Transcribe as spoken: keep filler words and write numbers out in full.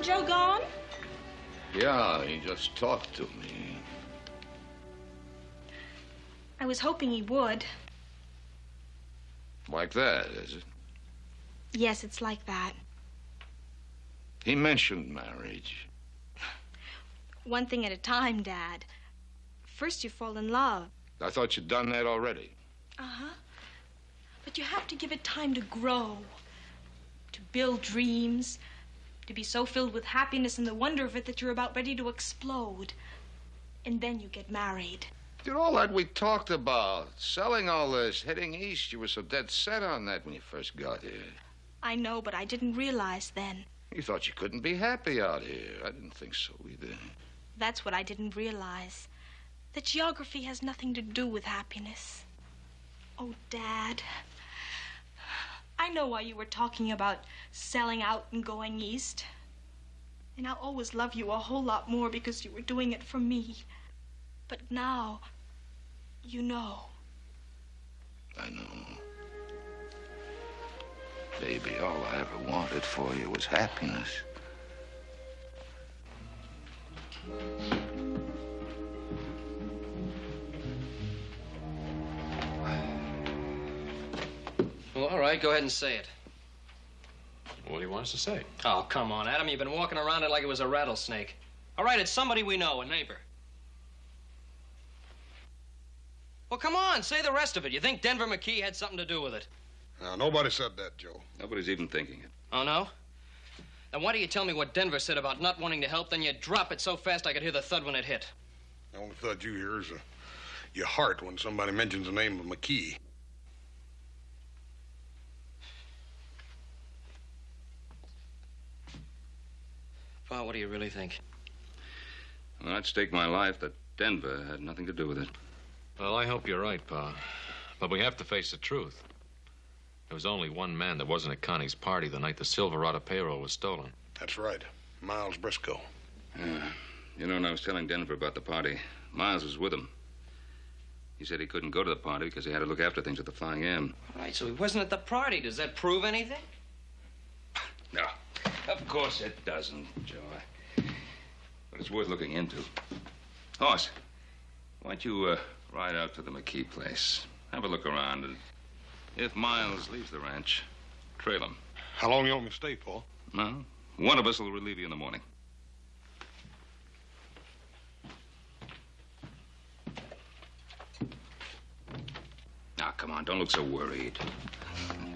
Uncle Joe gone? Yeah, he just talked to me. I was hoping he would. Like that, is it? Yes, it's like that. He mentioned marriage. One thing at a time, Dad. First you fall in love. I thought you'd done that already. Uh-huh. But you have to give it time to grow, to build dreams, to be so filled with happiness and the wonder of it that you're about ready to explode. And then you get married. Did all that we talked about, selling all this, heading east, you were so dead set on that when you first got here. I know, but I didn't realize then. You thought you couldn't be happy out here. I didn't think so either. That's what I didn't realize. That geography has nothing to do with happiness. Oh, Dad. I know why you were talking about selling out and going east. And I'll always love you a whole lot more because you were doing it for me. But now, you know. I know. Baby, all I ever wanted for you was happiness. Well, all right, go ahead and say it. What do you want us to say? Oh, come on, Adam. You've been walking around it like it was a rattlesnake. All right, it's somebody we know, a neighbor. Well, come on, say the rest of it. You think Denver McKee had something to do with it? Now, nobody said that, Joe. Nobody's even thinking it. Oh, no? Then why do you tell me what Denver said about not wanting to help, then you drop it so fast I could hear the thud when it hit? The only thud you hear is uh, your heart when somebody mentions the name of McKee. Pa, what do you really think? Well, I'd stake my life that Denver had nothing to do with it. Well, I hope you're right, Pa. But we have to face the truth. There was only one man that wasn't at Connie's party the night the Silverado payroll was stolen. That's right. Miles Briscoe. Yeah. You know, when I was telling Denver about the party, Miles was with him. He said he couldn't go to the party because he had to look after things at the Flying M. All right, so he wasn't at the party. Does that prove anything? No, of course it doesn't, Joe. But it's worth looking into. Hoss, why don't you uh, ride out to the McKee place? Have a look around, and if Miles leaves the ranch, trail him. How long you want me to stay, Paul? No, one of us will relieve you in the morning. Now, come on, don't look so worried.